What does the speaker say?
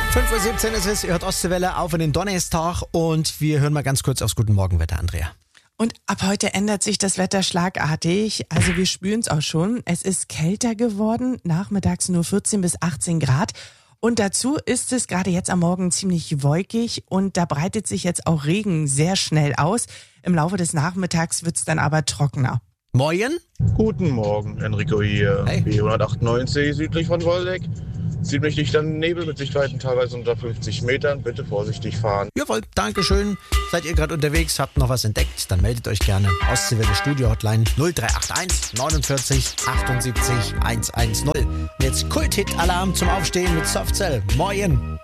5:17 Uhr ist es, ihr hört Ostseewelle auf in den Donnerstag und wir hören mal ganz kurz aufs Guten Morgenwetter, Andrea. Und ab heute ändert sich das Wetter schlagartig. Also wir spüren es auch schon. Es ist kälter geworden, nachmittags nur 14 bis 18 Grad. Und dazu ist es gerade jetzt am Morgen ziemlich wolkig und da breitet sich jetzt auch Regen sehr schnell aus. Im Laufe des Nachmittags wird es dann aber trockener. Moin. Guten Morgen, Enrico hier. Hey. B198 südlich von Woldeck. Ziemlich dichter Nebel mit Sichtweiten teilweise unter 50 Metern. Bitte vorsichtig fahren. Jawohl, Dankeschön. Seid ihr gerade unterwegs, habt noch was entdeckt, dann meldet euch gerne. Ostseewelle Studio Hotline 0381 49 78 110. Und jetzt Kult-Hit-Alarm zum Aufstehen mit Softcell. Moin.